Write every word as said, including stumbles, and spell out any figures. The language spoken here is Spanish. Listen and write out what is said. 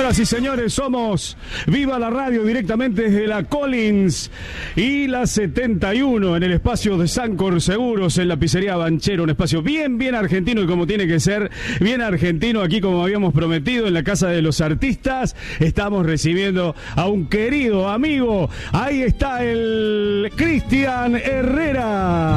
Señoras y señores, somos Viva la Radio directamente desde la Collins y la setenta y uno en el espacio de Sancor Seguros en la pizzería Banchero, un espacio bien, bien argentino y como tiene que ser, bien argentino aquí como habíamos prometido en la Casa de los Artistas. Estamos recibiendo a un querido amigo, ahí está el Cristian Herrera.